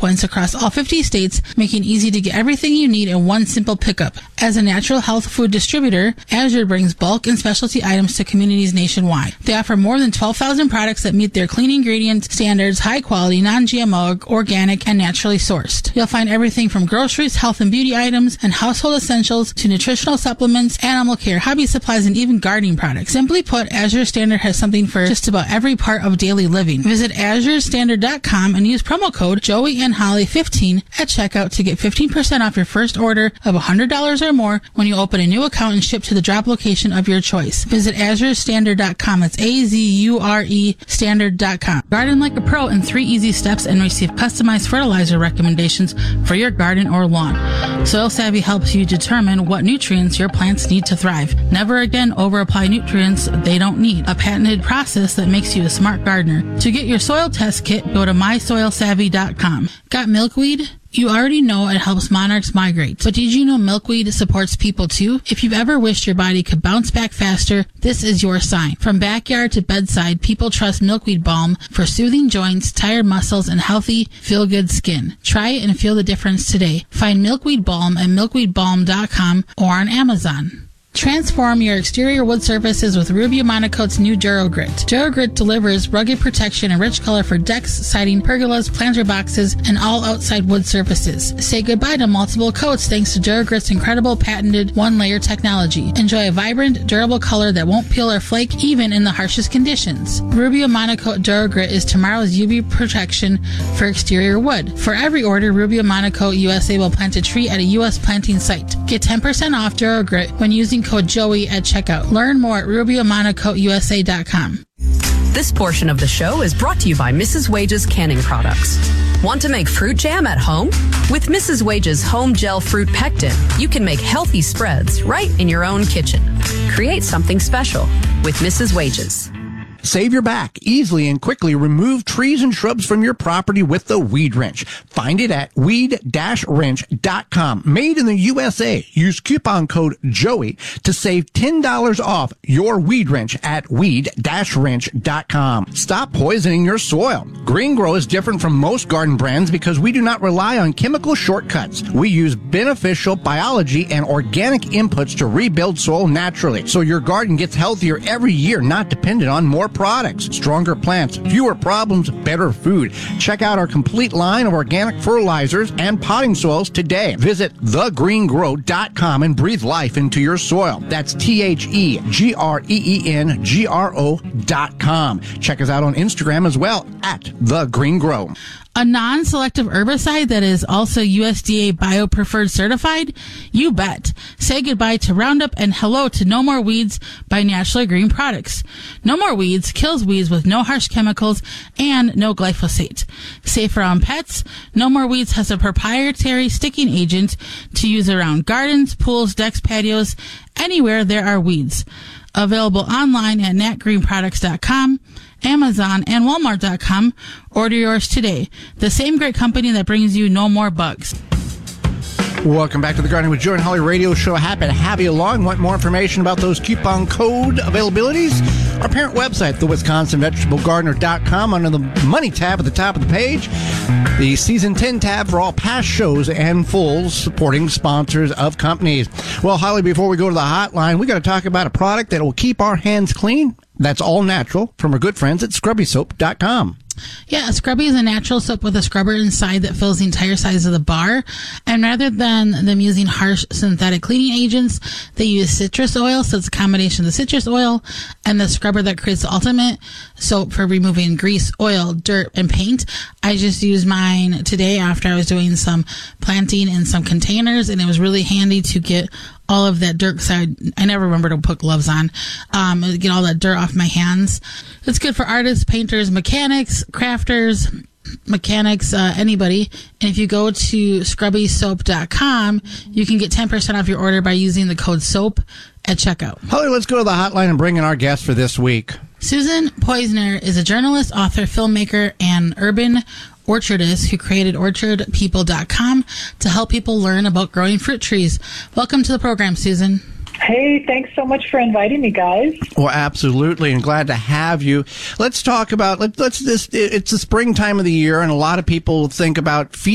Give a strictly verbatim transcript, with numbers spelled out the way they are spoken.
points across all fifty states, making it easy to get everything you need in one simple pickup. As a natural health food distributor, Azure brings bulk and specialty items to communities nationwide. They offer more than twelve thousand products that meet their clean ingredient standards, high quality, non-G M O, organic, and naturally sourced. You'll find everything from groceries, health and beauty items, and household essentials to nutritional supplements, animal care, hobby supplies, and even gardening products. Simply put, Azure Standard has something for just about every part of daily living. Visit azure standard dot com and use promo code Joey and Holly fifteen at checkout to get fifteen percent off your first order of one hundred dollars or more when you open a new account and ship to the drop location of your choice. Visit azure standard dot com. That's A Z U R E standard dot com. Garden like a pro in three easy steps and receive customized fertilizer recommendations for your garden or lawn. Soil Savvy helps you determine what nutrients your plants need to thrive. Never again over-apply nutrients they don't need. A patented process that makes you a smart gardener. To get your soil test kit, go to my soil savvy dot com. Got milkweed? You already know it helps monarchs migrate, but did you know milkweed supports people too? If you've ever wished your body could bounce back faster, this is your sign. From backyard to bedside, people trust milkweed balm for soothing joints, tired muscles, and healthy, feel-good skin. Try it and feel the difference today. Find milkweed balm at milkweed balm dot com or on Amazon. Transform your exterior wood surfaces with Rubio Monocoat's new DuraGrit. DuraGrit delivers rugged protection and rich color for decks, siding, pergolas, planter boxes, and all outside wood surfaces. Say goodbye to multiple coats thanks to DuraGrit's incredible patented one-layer technology. Enjoy a vibrant, durable color that won't peel or flake even in the harshest conditions. Rubio Monocoat DuraGrit is tomorrow's U V protection for exterior wood. For every order, Rubio Monocoat U S A will plant a tree at a U S planting site. Get ten percent off DuraGrit when using code Joey at checkout. Learn more at rubio monocoat u s a dot com. This portion of the show is brought to you by Missus Wage's Canning Products. Want to make fruit jam at home? With Missus Wage's Home Gel Fruit Pectin, you can make healthy spreads right in your own kitchen. Create something special with Missus Wage's. Save your back. Easily and quickly remove trees and shrubs from your property with the Weed Wrench. Find it at weed dash wrench dot com. Made in the U S A. Use coupon code Joey to save ten dollars off your Weed Wrench at weed dash wrench dot com. Stop poisoning your soil. Green Grow is different from most garden brands because we do not rely on chemical shortcuts. We use beneficial biology and organic inputs to rebuild soil naturally, so your garden gets healthier every year, not dependent on more products. Stronger plants, fewer problems, better food. Check out our complete line of organic fertilizers and potting soils today. Visit the green grow dot com and breathe life into your soil. That's T H E G R E E N G R O dot com. Check us out on Instagram as well at The Green Grow. A non-selective herbicide that is also U S D A bio-preferred certified? You bet. Say goodbye to Roundup and hello to No More Weeds by Naturally Green Products. No More Weeds kills weeds with no harsh chemicals and no glyphosate. Safer on pets, No More Weeds has a proprietary sticking agent to use around gardens, pools, decks, patios, anywhere there are weeds. Available online at nat green products dot com, Amazon, and walmart dot com. Order yours today. The same great company that brings you no more bugs. Welcome back to the Gardening with Joe and Holly radio show. Happy to have you along. Want more information about those coupon code availabilities? Our parent website, the wisconsin vegetable gardener dot com, under the Money tab at the top of the page. The Season ten tab for all past shows and fulls supporting sponsors of companies. Well, Holly, before we go to the hotline, we got to talk about a product that will keep our hands clean. That's all natural from our good friends at scrubby soap dot com. Yeah, a Scrubby is a natural soap with a scrubber inside that fills the entire size of the bar. And rather than them using harsh synthetic cleaning agents, they use citrus oil. So it's a combination of the citrus oil and the scrubber that creates the ultimate soap for removing grease, oil, dirt, and paint. I just used mine today after I was doing some planting in some containers, and it was really handy to get all of that dirt, because I, I never remember to put gloves on, um, get all that dirt off my hands. It's good for artists, painters, mechanics, crafters, mechanics, uh, anybody. And if you go to scrubby soap dot com, you can get ten percent off your order by using the code SOAP at checkout. Holly, let's go to the hotline and bring in our guest for this week. Susan Poizner is a journalist, author, filmmaker, and urban orchardist who created orchard people dot com to help people learn about growing fruit trees. Welcome to the program, Susan. Hey, thanks so much for inviting me, guys. Well, absolutely, and glad to have you. Let's talk about, let, let's this, it's the springtime of the year, and a lot of people think about feeding